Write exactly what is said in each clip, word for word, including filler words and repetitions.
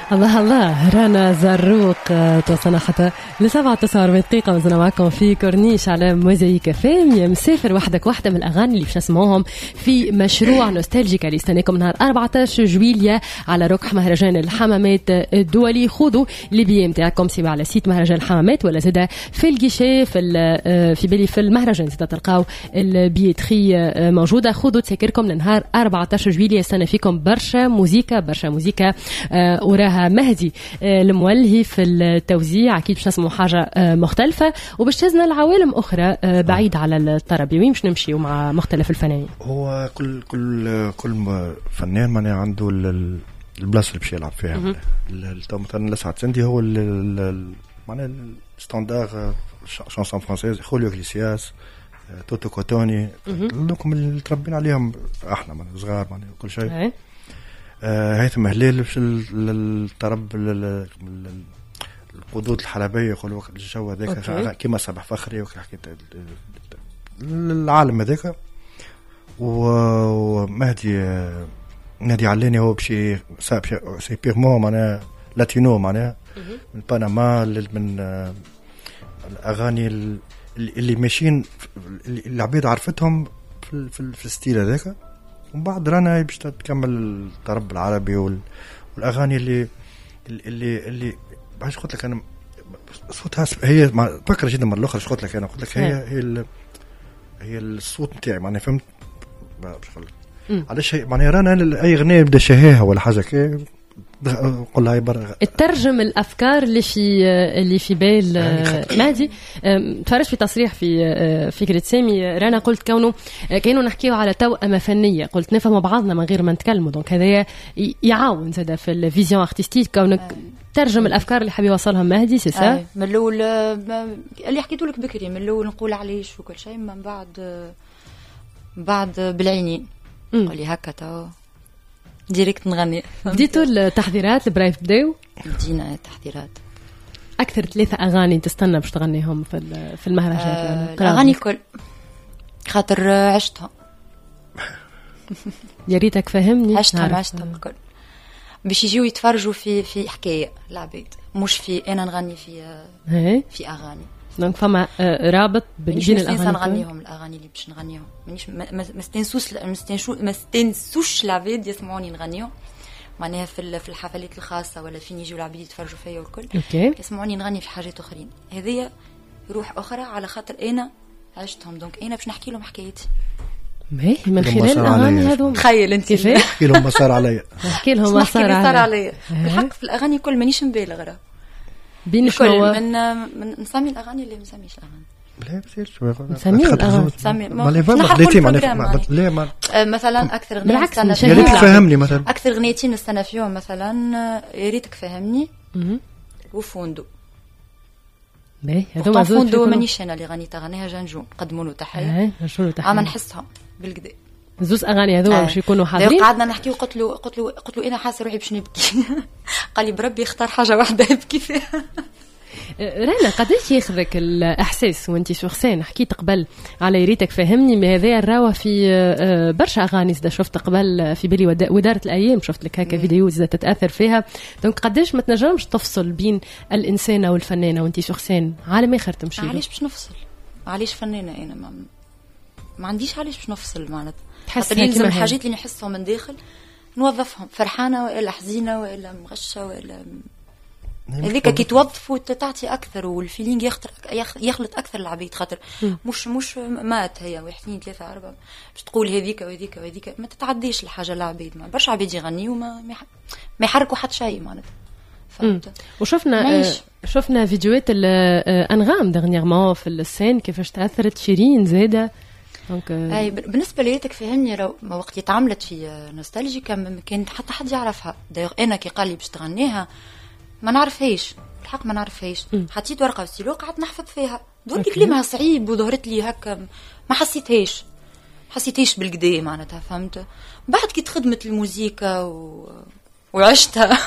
الله الله رنا زروق توصلنا حتى لسبعة تسعة وأربعين دقيقة وزنا معكم في كورنيش على موزايك فام. يا مسافر وحدك واحدة من الأغاني اللي باش نسمعوهم في مشروع نوستالجيكا اللي استناكم نهار أربعة عشر جويلية على ركح مهرجان الحمامات الدولي. خذوا لي بيام تاعكم سواء على سيت مهرجان الحمامات ولا زادا في الجيشي في في بالي في المهرجان زادا تلقاو البيتري موجودة. خذوا تسكركم لنهار أربعة عشر جويلية استنى فيكم برشا موزيكا برشا موزيكا وراها مهدي المولهي في التوزيع. أكيد باش نسمعوا حاجة مختلفة وباش تزنا العوالم أخرى بعيد على الطرب. وين باش نمشيوا مع مختلف الفنانين؟ هو كل كل كل فنان معناه عنده البلاصة اللي باش يلعب فيها. مثلا لسعد سندي هو معناه الستاندار شانسون فرانسيز، خوليو إغليسياس، توتو كوتوني، دوكم اللي تربينا عليهم احنا من صغار معناه كل شيء. آه هيثم هلال في الطرب القدود الحلبيه يقولوا الجو هذاك كيما صباح فخري وحكيت العالم هذاك. ومهدي مهدي علاني هو بشي سي بيرمون معناها لاتينو معناها من بنما من الاغاني اللي ماشيين العبيد عرفتهم في في, في الستيل هذاك. ومن بعد رانا باش تكمل الطرب العربي والاغاني اللي اللي اللي باش قلت لك انا صوتها هي فكره جدا من الاخر. قلت لك انا قلت لك هي هي هي الصوت نتاعي معناها فهمت باش نقول علاش معناها رانا اي اغنيه بدا شهاها ولا حاجه كي قول هاي برا الترجم الافكار اللي في اللي في بال مهدي. تفرجت في تصريح في فكره سامي رانا قلت كونه كانوا نحكيو على توأمه فنيه، قلت نفهم بعضنا من غير ما نتكلموا. دونك هذا يعاون زاده في الفيزيون ارتستيك كونك ترجم الافكار اللي حاب يوصلها مهدي. سي سا من الاول اللي حكيت لك بكري من الاول نقول عليش وكل شيء من بعد بعد بالعينين قولي هكا تو ديريكت نغني. بديتوا التحضيرات البرايف بداو؟ بدينا التحضيرات. أكثر ثلاثة أغاني تستنى باش تغنيهم في في المهرجان؟ آه الأغاني الكل خاطر عشتها. يا ريتك فهمني. عشتها عشتها الكل باش يجيو يتفرجوا في في حكاية العبيد مش في أنا نغني في هي. في أغاني. دونك فما رابط بين الاغاني نغنيهم الاغاني اللي باش نغنيهم مانيش ما استنسوش ما استنسوش ما استنسوش العباد يسمعوني نغنيهم معناها في في الحفلات الخاصه ولا فين يجيو العباد يتفرجوا فيا والكل يسمعوني نغني في حاجات اخرين. هذه روح اخرى على خاطر انا عشتهم. دونك انا باش نحكي لهم حكايتي ماهي من خلال الاغاني هذو. تخيل انت كيف نحكي لهم ما صار عليا نحكي لهم ما صار عليا بالحق في الاغاني كل مانيش مبالغ راه بين شنو من من نسمي الاغاني اللي مسميش الاغاني لا بصير شويه نسمي الاغاني نسمي ما لي فما خليتي ما لا ما مثلا اكثر اغنيه بالعكس يا ريتك فهمني مثلا اكثر اغنيتين نستنى فيهم مثلا يا ريتك فهمني وفوندو. باهي هذوما زوج فوندو مانيش انا اللي غنيتها غنيها جنجون قدموا له تحيه نشروا تحيه اما نحسها بالكدا زوز اغاني هذوما باش يكونوا حاضرين. قعدنا نحكي وقلت له قلت له قلت له انا حاسه روحي باش نبكي. قال لي بربي اختار حاجه واحده يبكي فيها. رانا قداش ياخذك الاحساس وانتي سور سين؟ حكيت قبل على يريتك فهمني ما هذا الراوه في برشا اغاني زاد شفت قبل في بالي ودارت الايام شفت لك هكا فيديو زاد تتاثر فيها. دونك قداش ما تنجمش تفصل بين الانسانه والفنانه وانتي سور سين عالم اخر تمشي؟ علاش باش نفصل؟ علاش فنانه انا ما, ما عنديش علاش باش نفصل معناتها تحس لازم الحاجات اللي نحسهم من داخل نوظفهم فرحانه والا حزينه والا مغشه والا هذيك كي توظف وتعطي اكثر والفيلينغ يخطر يخلط اكثر العبيد خاطر مش مش مات هي واحد اثنين ثلاثه اربعه باش تقول هذيك وهذيك وهذيك ما تتعديش الحاجه العبيد ما برشا عباد يغنيوا وما ما يحركوا حتى شيء معناتها فهمت. وشفنا مايش. شفنا فيديوهات الانغام دغنيغمون في السين كيفاش تاثرت شيرين زاده. دونك اي بالنسبه لي تفهمني لو وقت تعملت في نوستالجيكا ما كان حتى حد يعرفها. دايوغ انا كي قال لي باش تغنيها ما نعرفهاش الحق ما نعرفهاش. حطيت ورقه وستيلو قعدت نحفظ فيها دونك كلمها صعيب وظهرت لي هكا ما حسيتهاش حسيتهاش بالقدا معناتها فهمت. بعد كي تخدمت الموسيقى و... وعشتها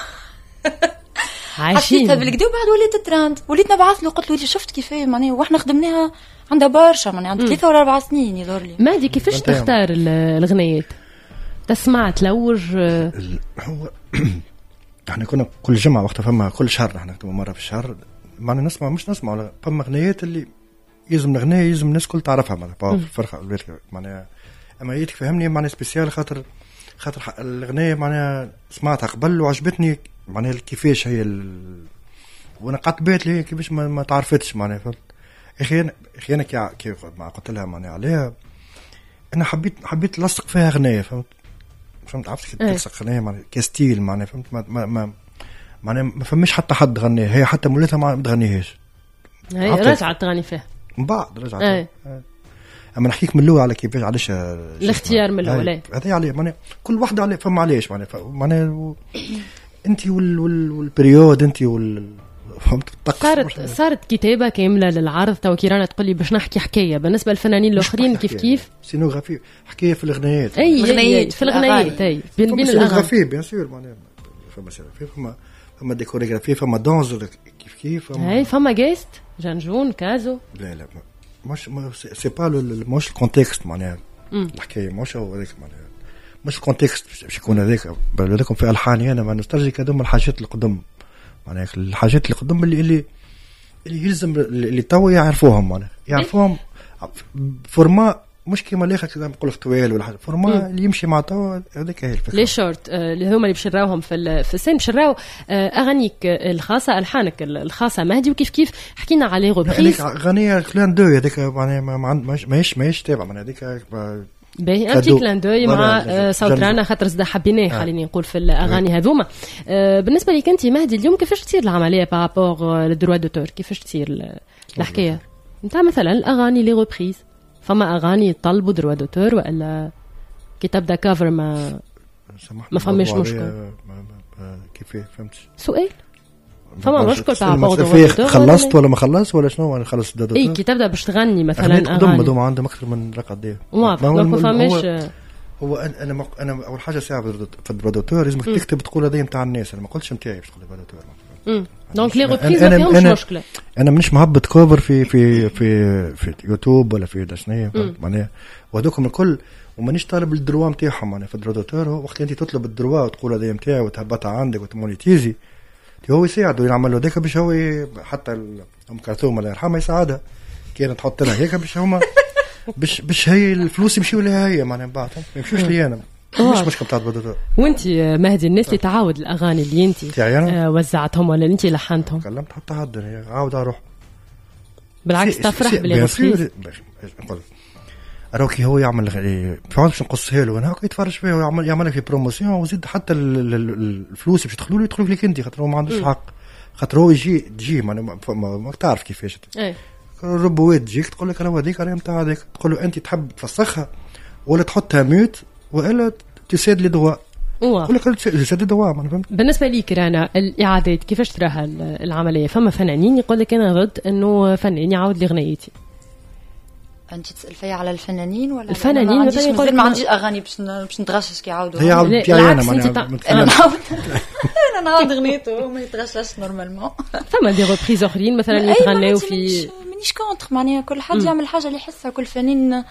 حسيتها بالقدا وبعد وليت تراند وليت نبعث له قلت له شفت كيف معناها واحنا خدمناها عندها برشا معناها عندها ثلاثة ولا أربع سنين يظهر لي. مادي كيفاش تختار الأغنيات؟ تسمع تلوج؟ هو احنا كنا كل جمعه وقتها فما كل شهر احنا نكتبوا مره في الشهر معنا نسمع مش نسمع ولا فما اغنيات اللي يلزم الاغنيه يلزم الناس كل تعرفها معناها في الفرقه معناها اما يتك فهمني معناها سبيسيال خاطر خاطر الاغنيه معناها سمعتها قبل وعجبتني معناها كيفاش هي ال... وانا قعدت بيت لي كيفاش ما, ما تعرفتش معناها فهمت اخي انا اخي انا كي كي ما قلت لها معناها عليها انا حبيت حبيت نلصق فيها اغنيه فهمت فهمت عرفت كيف تلصق اغنيه معناها كستيل معناها فهمت ما ما, ما معناها ما فماش حتى حد غنيها هي حتى مولاتها ما تغنيهاش هي رجعت تغني فيها من بعد رجعت ايه. اما نحكيك من الاول على كيفاش علاش الاختيار من الاول هذا عليه معناها كل واحده عليه فما علاش معناها معناها انت وال والبريود انت وال فهمت صارت صارت كتابه كامله للعرض تو كيرانا تقول لي باش نحكي حكايه بالنسبه للفنانين الاخرين كيف كيف سينوغرافي حكايه في الاغنيات اي الاغنيات في الاغنيات اي بين بين الاغاني بيان سور معناها فما سينوغرافي فما فما ديكوريغرافي فما دونز كيف كيف اي فما جيست جنجون كازو لا لا مش سي با مش الكونتكست معناها الحكايه مش هو هذاك معناها مش الكونتكست باش يكون هذاك بالكم في الحاني انا ما نسترجي هذوما الحاجات اللي قدم معناها الحاجات اللي قدم اللي اللي, اللي يلزم اللي تو يعرفوهم معناها يعرفوهم فورما مش كيما الاخر كذا نقول لك طويل ولا حاجه فورما اللي يمشي مع تو هذيك هي الفكره لي شورت اللي هما اللي بشراوهم في في السن بشراو اغانيك الخاصه الحانك الخاصه مهدي وكيف كيف حكينا عليه غوبريز اغنيه كلان دو هذيك معناها ماهيش ماهيش تابعه معناها هذيك باهي انتي كلان دوي مع صوت رانا خاطر زدا حبيناه خليني نقول في الاغاني هذوما بالنسبه لك انت مهدي اليوم كيفاش تصير العمليه بارابور للدروا دوتور كيفاش تصير الحكايه نتاع مثلا الاغاني لي غوبريز فما اغاني يطلبوا دروا دوتور والا كي تبدا كافر ما ما فماش مشكل كيف فهمت سؤال فما مشكل تاع بعض خلصت ولا ما خلصت ولا شنو انا خلصت دوتور اي كي تبدا باش تغني مثلا اغاني دوما عندهم اكثر من رقعه دي ما فماش هو انا مق... انا اول حاجه ساعه في الدرودوتور لازمك تكتب تقول هذه نتاع الناس انا ما قلتش نتاعي باش تقول الدرودوتور امم دونك لي ريبريز ما فيهمش مشكله انا مانيش مهبط كوفر في في في في يوتيوب ولا في دشنيه معناها وهذوكم الكل ومانيش طالب الدروا نتاعهم معناها في الدرودوتور وقت انت تطلب الدروا وتقول هذه نتاعي وتهبطها عندك وتمونيتيزي هو يساعدوا يعملوا ذاك باش هو حتى ام كرتوم الله يرحمها يساعدها كانت تحط لها هيك باش هما باش باش هي الفلوس يمشيوا لها هي معناها بعد ما يمشوش لي انا مش مشكله تاع الدكتور. وانت مهدي الناس اللي تعاود الاغاني اللي انت آه وزعتهم ولا انت لحنتهم؟ كلمت حتى حد عاود اروح بالعكس تفرح باللي نقول اروكي هو يعمل في باش نقصها له انا هكا يتفرج فيه ويعمل يعمل لك في بروموسيون وزيد حتى الفلوس باش تدخلوا له يدخلوا لك انت خاطر هو ما عندوش حق خاطر هو يجي تجي ما, ما تعرف كيفاش اي الربوات تجيك تقول لك انا هذيك انا نتاع هذيك تقول له انت تحب تفسخها ولا تحطها ميوت والا تساد لي دواء يقول لك تساد دواء ما فهمت. بالنسبه ليك رانا الاعادات كيفاش تراها العمليه؟ فما فنانين يقول لك انا ضد انه فنان يعاود لي غنيتي. انت تسال فيا على الفنانين ولا الفنانين مثلا يقول ما عنديش اغاني باش باش نتغشش كي يعاودوا هي عاود بيانو انا نعاود انا نعاود غنيته وما يتغشش نورمالمون. فما دي ريبريز اخرين مثلا يتغناو في مانيش كونتر معناها كل حد يعمل حاجه اللي يحسها كل فنان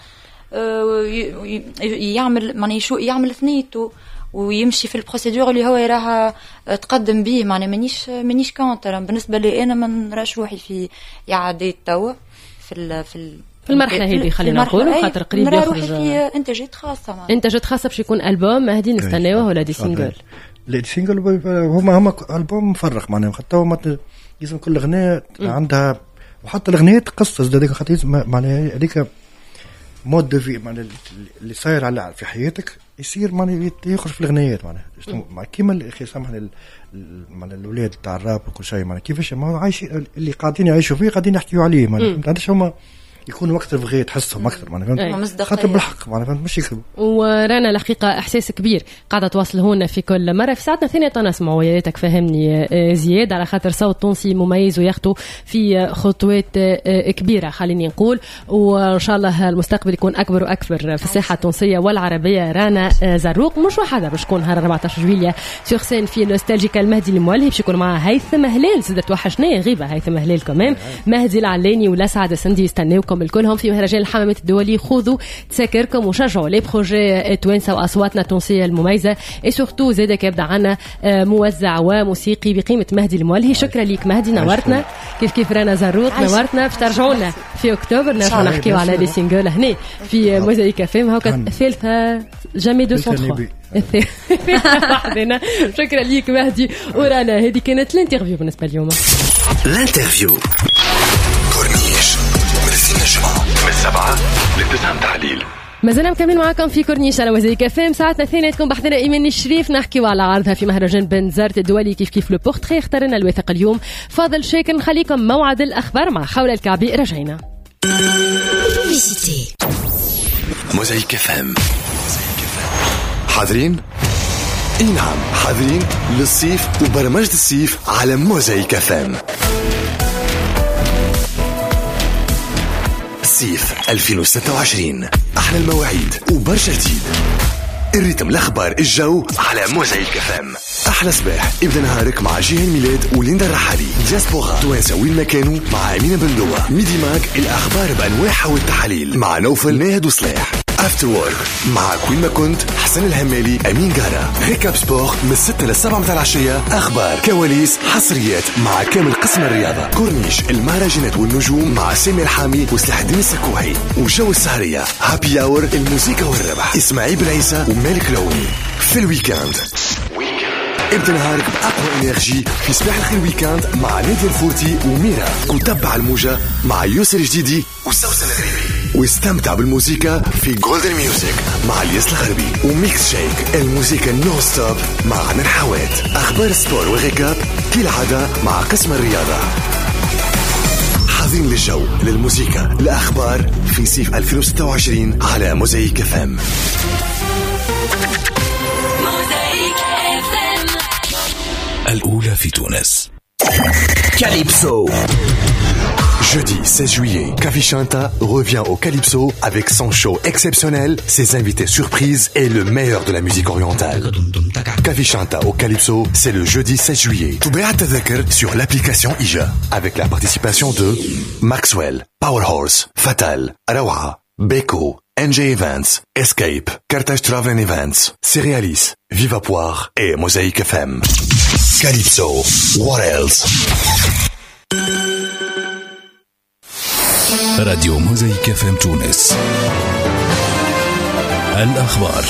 يعمل معناها شو يعمل ثنيته ويمشي في البروسيدور اللي هو يراها تقدم به معناها مانيش مانيش كونتر. بالنسبه لي انا ما نراش روحي في اعادات توا في ال في ال في المرحله هذه خلينا نقولوا خاطر قريب يخرج في انتاجات خاصه معناها انتاجات خاصه باش يكون البوم هذه نستناوه ولا دي سينجل؟ لا دي سينجل هما هما البوم مفرق معناها حتى هما لازم كل اغنيه عندها وحتى الاغنيه تقصص هذيك خاطر معناها هذيك مود دو في معناها اللي صاير على في حياتك يصير معناها يخرج في الاغنيات معناها كيما الاخي سامحني معناها الاولاد تاع الراب وكل شيء معناها كيفاش ما عايش اللي قاعدين يعيشوا فيه قاعدين يحكيوا عليه معناها ما عندش هما يكون وقت الفغي تحسهم اكثر معناها فهمت خاطر بالحق معناها مش يكذبوا. ورانا الحقيقه احساس كبير قاعده توصله لنا في كل مره في ساعتنا الثانيه تنسمعوا وياتك فهمني زياد على خاطر صوت تونسي مميز ويخطو في خطوات كبيره خليني نقول وان شاء الله المستقبل يكون اكبر واكبر في الساحه التونسيه والعربيه. رانا زروق مش وحده باش تكون نهار أربعطاش جويلية سور سين في نوستالجيكا المهدي المولهي باش يكون معاه هيثم هلال زادت توحشناه غيبه هيثم هلال كمان مهدي العلاني ولا سعد سندي يستناوكم معكم الكلهم في مهرجان الحمامات الدولي. خذوا تذاكركم وشجعوا لي بروجي توانسة وأصواتنا التونسية المميزة. اي سورتو زيدا كيبدا عنا موزع وموسيقي بقيمة مهدي المولهي. شكرا ليك مهدي، نورتنا. كيف كيف رانا زروق نورتنا. باش ترجعوا لنا في أكتوبر نرجعوا نحكيو على لي سينجل هنا في موزايك اف ام. هاكا الثالثة جامي مئتين وثلاثة. شكرا ليك مهدي. ورانا هذه كانت الانترفيو بالنسبة اليوم. الانترفيو كورنيش من السنة الجمعة من السبعة للتسعة متعليل. مازلنا مكملين معاكم في كورنيش على موزايك اف ام. ساعتنا الثانية تكون بحثنا إيمان الشريف نحكيو على عرضها في مهرجان بنزرت الدولي كيف كيف لو بورتري. اختارنا الوثائق اليوم فاضل شاكر. نخليكم موعد الأخبار مع خولة الكعبي. رجعينا موزايك اف ام. حاضرين؟ اي نعم حاضرين للصيف وبرمجة الصيف على موزايك اف ام. صيف ألفين وستة وعشرين، أحلى المواعيد وبرشا جديد. الريتم، الأخبار، الجو على موزايك اف ام. أحلى صباح ابدأ نهارك مع جيهان ميلاد وليندا الرحالي. دياسبورا توانسة وين ما كانوا مع أمينة بندوة. ميدي ماك الأخبار بأنواعها والتحاليل مع نوفل ناهد وصلاح. افتر وورك مع كوين ما كنت حسن الهمالي أمين جارة. ريكاب سبور من الستة للسبعة متاع العشية. أخبار، كواليس، حصريات مع كامل قسم الرياضة. كورنيش، المهرجانات والنجوم مع سامي الحامي وسلاح الدين السكوحي. وجو السهرية، هابي اور، الموسيقى والربح، إسماعيل بن عيسى ومالك لوني. في الويكاند ابدأ نهارك بأقوى إنرجي في صباح الخير ويكاند مع نادي الفورتي وميرا. وتبع الموجة مع يوسر جديدي وسوسن الغريبي. واستمتع بالموسيقى في جولدن ميوزك مع الياس الغربي. وميكس شيك الموسيقى نو ستوب مع عمر حوات. أخبار سبور وغيكاب كالعادة مع قسم الرياضة. حاضرين للجو، للموسيقى، الأخبار في صيف ألفين وستة وعشرين على موزايك اف ام. الأولى في تونس. Calypso. Jeudi seize juillet, Kavishanta revient au Calypso avec son show exceptionnel, ses invités surprises et le meilleur de la musique orientale. Kavishanta au Calypso, c'est le jeudi seize juillet. Toubeat Tadakar sur l'application I J A avec la participation de Maxwell, Powerhorse, Fatal, Arawa, Beko, N J Events, Escape, Carthage Travel Events, Cerealis, Viva Poire et Mosaïque F M. Calypso, what else? راديو موزايك اف ام تونس. الأخبار.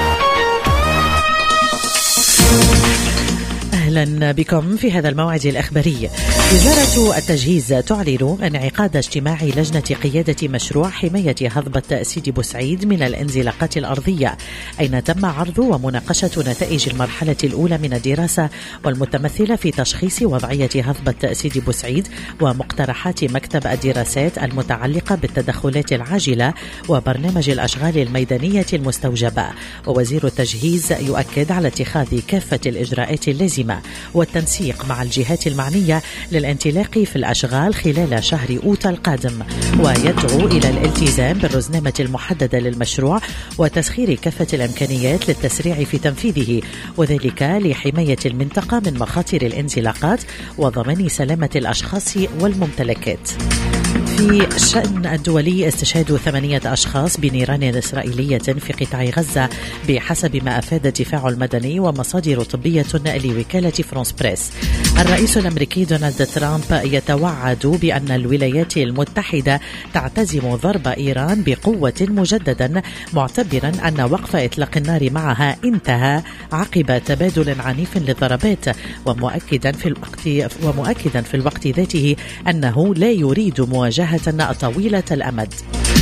أهلا بكم في هذا الموعد الأخباري. وزارة التجهيز تعلن انعقاد اجتماع لجنة قيادة مشروع حماية هضبة سيدي بوسعيد من الانزلاقات الأرضية، أين تم عرض ومناقشة نتائج المرحلة الأولى من الدراسة والمتمثلة في تشخيص وضعية هضبة سيدي بوسعيد ومقترحات مكتب الدراسات المتعلقة بالتدخلات العاجلة وبرنامج الأشغال الميدانية المستوجبة. ووزير التجهيز يؤكد على اتخاذ كافة الإجراءات اللازمة والتنسيق مع الجهات المعنية للانطلاق في الأشغال خلال شهر أوت القادم، ويدعو إلى الالتزام بالرزنامة المحددة للمشروع وتسخير كافة الإمكانيات للتسريع في تنفيذه، وذلك لحماية المنطقة من مخاطر الانزلاقات وضمان سلامة الأشخاص والممتلكات. في الشأن الدولي، استشهاد ثمانية أشخاص بنيران إسرائيلية في قطاع غزة بحسب ما أفاد الدفاع المدني ومصادر طبية لوكالة فرانس بريس. الرئيس الأمريكي دونالد ترامب يتوعد بأن الولايات المتحدة تعتزم ضرب إيران بقوة مجددا، معتبرا أن وقف إطلاق النار معها انتهى عقب تبادل عنيف للضربات، ومؤكدا في الوقت ومؤكدا في الوقت ذاته أنه لا يريد مواجهة طويلة الأمد.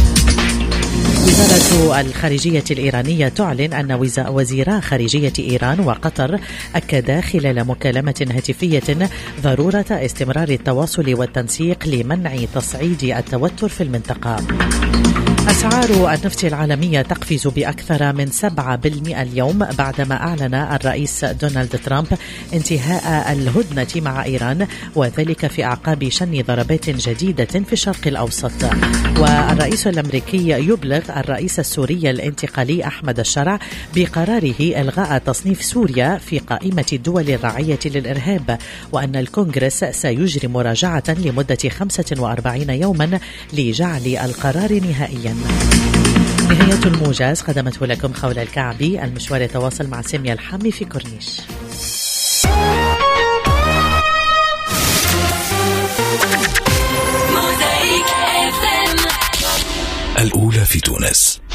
وزارة الخارجية الإيرانية تعلن أن وزيرا خارجية إيران وقطر أكدا خلال مكالمة هاتفية ضرورة استمرار التواصل والتنسيق لمنع تصعيد التوتر في المنطقة. أسعار النفط العالمية تقفز بأكثر من سبعة بالمئة اليوم بعدما أعلن الرئيس دونالد ترامب انتهاء الهدنة مع إيران، وذلك في أعقاب شن ضربات جديدة في الشرق الأوسط. والرئيس الأمريكي يبلغ الرئيس السوري الانتقالي أحمد الشرع بقراره إلغاء تصنيف سوريا في قائمة الدول الراعية للإرهاب، وأن الكونغرس سيجري مراجعة لمدة خمسة وأربعين يوما لجعل القرار نهائيا. نهاية الموجز قدمته لكم خولة الكعبي. المشوار يتواصل مع سامية الحامي في كورنيش. الأولى في تونس.